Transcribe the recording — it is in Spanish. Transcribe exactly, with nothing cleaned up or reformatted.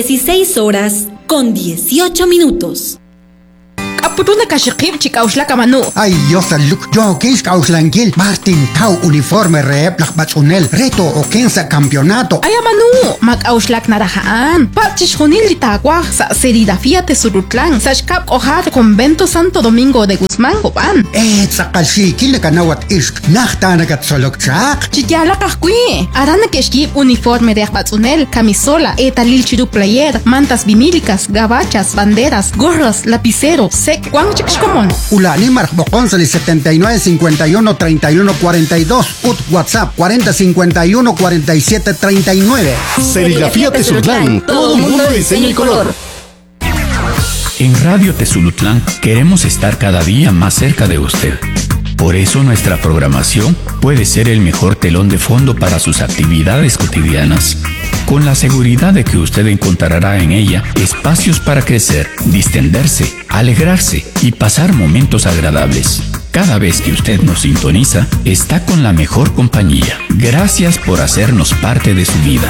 dieciséis horas con dieciocho minutos. Apuruna kashikip chikauslaka manu. Ay, Dios saluk. Yo kis kauslangil. Martin Tau uniforme rep lakbatsunel. Reto o kensa campeonato. Ay, manu. Mag auslak narahaan. Pachish hunil litagua. Sa serigrafía te surutlan. Sa shkap ojar convento Santo Domingo de Guzmán goban. Eh, sakalshi kile kanawat isk. Nachtana kat solok chak. Chikyala kahkui. Arana keshkip uniforme de akbatsunel. Camisola. Etalil chiru player. Mantas vinílicas. Gabachas. Banderas. Gorras. Lapiceros. Juan Chixcomón. Ulani Marcboconsali setenta y nueve cincuenta y uno treinta y uno cuarenta y dos. Ut WhatsApp cuarenta cincuenta y uno cuarenta y siete treinta y nueve. Serigrafía Tezulutlán. Todo mundo de diseño y color. En Radio Tezulutlán queremos estar cada día más cerca de usted. Por eso nuestra programación puede ser el mejor telón de fondo para sus actividades cotidianas, con la seguridad de que usted encontrará en ella espacios para crecer, distenderse, alegrarse y pasar momentos agradables. Cada vez que usted nos sintoniza, está con la mejor compañía. Gracias por hacernos parte de su vida.